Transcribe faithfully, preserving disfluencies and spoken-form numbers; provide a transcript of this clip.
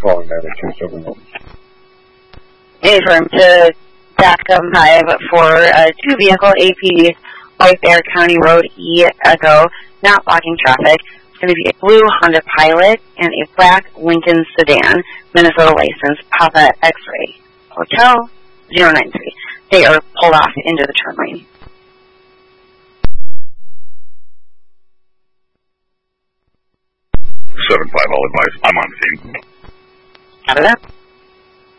calling nine oh two seven one. Affirm to Dacom five for a two-vehicle A P White Bear County Road E Echo, not blocking traffic. It's going to be a blue Honda Pilot and a black Lincoln sedan, Minnesota license, Papa X-Ray, Hotel zero nine three. They are pulled off into the turn lane. seven five, I'll advise. I'm on scene. Out of that.